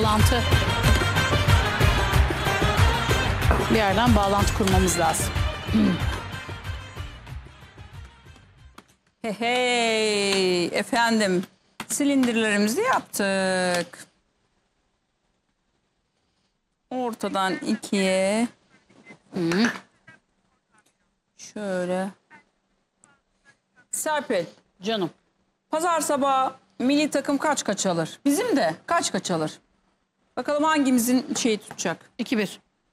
bağlantı. Bir yerden bağlantı kurmamız lazım. Hey hey efendim, silindirlerimizi yaptık. Ortadan ikiye şöyle. Serpil, Canım. pazar sabahı milli takım kaç alır? Bizim de kaç alır? Bakalım hangimizin şeyi tutacak? 2-1.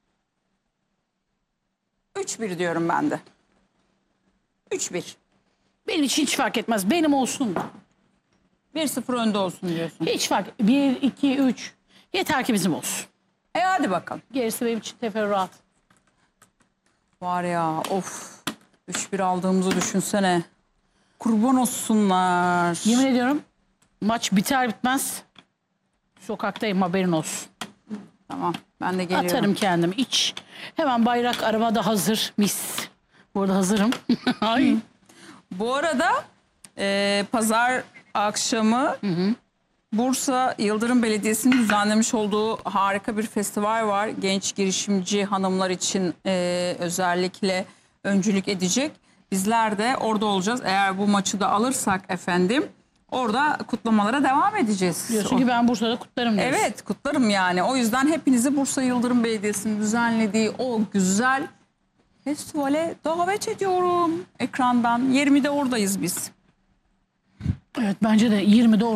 3-1 diyorum ben de. 3-1. Benim için hiç fark etmez. Benim olsun. 1-0 önde olsun diyorsun. Hiç fark. 1, 2, 3. Yeter ki bizim olsun. Hadi bakalım. Gerisi benim için teferruat. Var ya of. 3-1 aldığımızı düşünsene. Kurban olsunlar. Yemin ediyorum maç biter bitmez sokaktayım, haberin olsun. Tamam, ben de geliyorum. Atarım kendimi iç. Hemen bayrak arabada hazır, mis. Burada hazırım. Ay. Bu arada pazar akşamı Bursa Yıldırım Belediyesi'nin düzenlemiş olduğu harika bir festival var. Genç girişimci hanımlar için özellikle öncülük edecek. Bizler de orada olacağız. Eğer bu maçı da alırsak efendim orada kutlamalara devam edeceğiz. Diyorsun ki ben Bursa'da kutlarım diyorsun. Evet, kutlarım yani. O yüzden hepinizi Bursa Yıldırım Belediyesi'nin düzenlediği o güzel festivale davet ediyorum ekrandan. 20'de oradayız biz. Evet, bence de 20'de